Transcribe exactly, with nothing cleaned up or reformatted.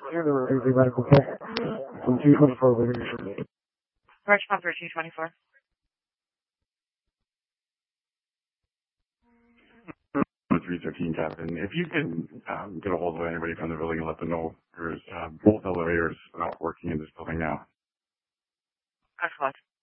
Here, there is a medical care from two twenty-four Liberty Street. March pump for two twenty-four. three thirteen, Captain. If you can um, get a hold of anybody from the building and let them know there's uh, both elevators not working in this building now. Excellent.